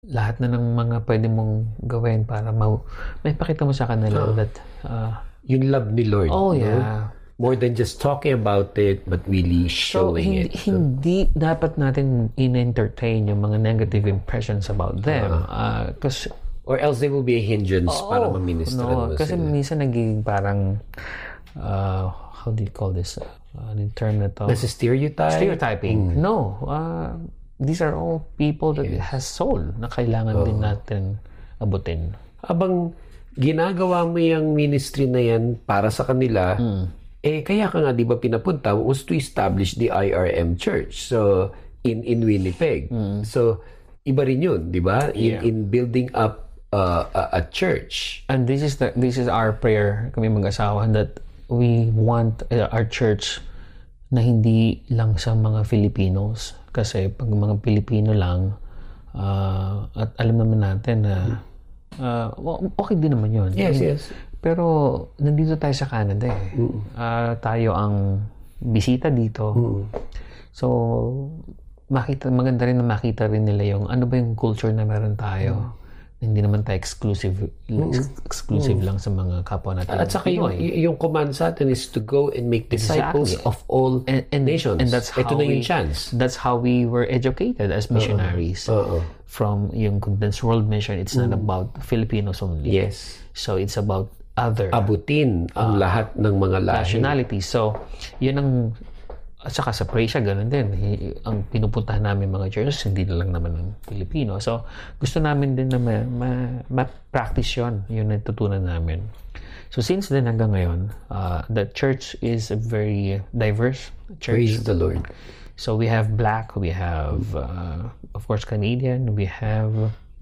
lahat na ng mga pwede mong gawin para may pakita mo sa kanila that yung love ni Lord. oh no? yeah. More than just talking about it, but really So, showing it. hindi dapat natin in-entertain yung mga negative impressions about them. Or else they will be a hindrance para maministran mo kasi sila. minsan naging parang how do you call this? Yung term na to? Nasa Stereotyping. No. These are all people that has soul na kailangan din natin abutin. Habang ginagawa mo yung ministry na yan para sa kanila, kaya ka nga, di ba, pinapunta was to establish the IRM Church. So, in Winnipeg. So, iba rin yun, di ba? In building up a church. And this is our prayer, kami mag-asawa, that we want our church na hindi lang sa mga Filipinos. Kasi pag mga Pilipino lang, at alam naman natin na okay din naman yun. Yes. Pero nandito tayo sa Canada eh. Tayo ang bisita dito. So, maganda rin na makita rin nila yung ano ba yung culture na meron tayo. Hindi naman tayo exclusive lang sa mga kapwa natin. At saka yung command sa atin is to go and make disciples of all nations. And that's how ito na yung chance. That's how we were educated as missionaries. From yung Condensed World Mission, it's not about Filipinos only. Yes. So it's about other abutin ang lahat ng mga lahi. Nationalities. So, yun ang at saka sa Prasia, ganun din. Ang pinupuntahan namin mga churches, hindi na lang naman ng Pilipino. So, gusto namin din na ma-practice yun. Yun na tutunan namin. So, since then hanggang ngayon, the church is a very diverse church. Praise the Lord. So, we have Black, we have, of course, Canadian, we have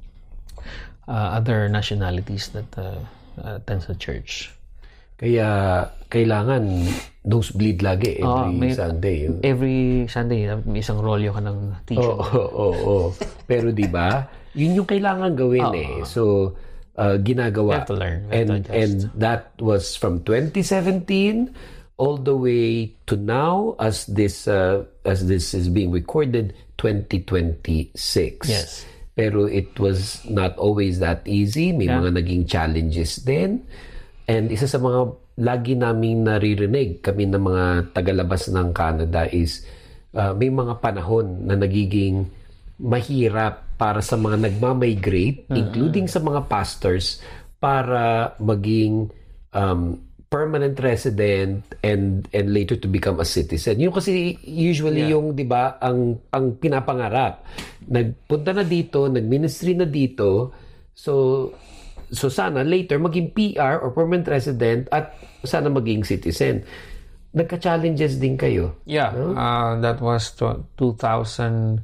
other nationalities that attend sa church. Kaya kailangan nosebleed lagi every Sunday. Every Sunday, may isang rolyo ka ng teacher. Oo. Pero di ba, yun yung kailangan gawin So, ginagawa. You have to learn. And that was from 2017 all the way to now as this is being recorded, 2026. Yes. Pero it was not always that easy. May mga naging challenges din. And isa sa mga lagi naming naririnig kami ng mga tagalabas ng Canada is may mga panahon na nagiging mahirap para sa mga nagmamigrate, including sa mga pastors, para maging permanent resident and later to become a citizen. Yung kasi usually yung 'di ba ang pinapangarap. Nagpunta na dito, nagministry na dito. So sana later maging PR or permanent resident at sana maging citizen. Nagka-challenges din kayo. Yeah, no? That was 2004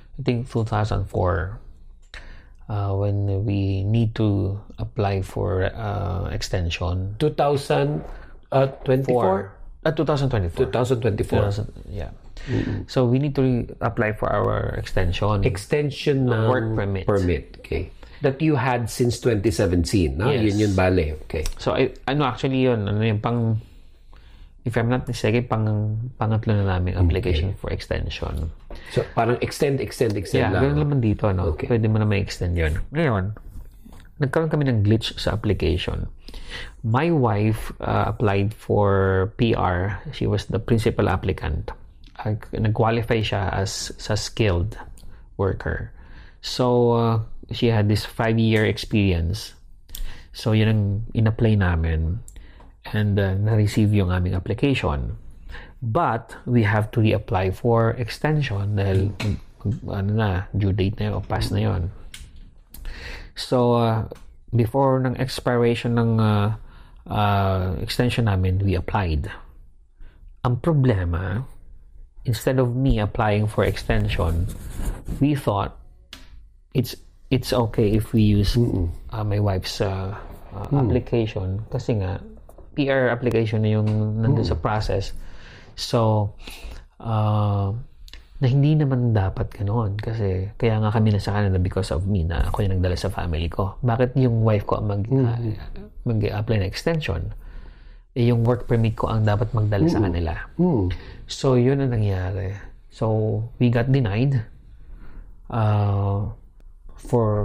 when we need to apply for extension. 2024? 2024. Yeah. So we need to apply for our extension. Extension ng work permit. Okay. That you had since 2017, no? Yes. Yun bale. Okay. So actually yun, yung if I'm not mistaken, pangatlo na namin application for extension. So parang extend yeah, lang. Ganun naman dito, no? Okay. Pwede mo na ma-extend yun. Ngayon, nagkaroon kami ng glitch sa application. My wife applied for PR. She was the principal applicant. Nag-qualify siya as sa skilled worker. So, she had this 5-year experience. So, yun ang in-apply namin. And na-receive yung aming application. But, we have to reapply for extension dahil due date na yun o pass na yun. So, before ng expiration ng extension namin, we applied. Ang problema, instead of me applying for extension, we thought it's okay if we use my wife's application kasi nga PR application na yung nandun sa process. So na hindi naman dapat ganoon kasi kaya nga kami nasa Canada because of me na ako yung nagdala sa family ko. Bakit yung wife ko ang mag-apply na extension? Yung work permit ko ang dapat magdala sa kanila. So yun ang nangyari. So we got denied for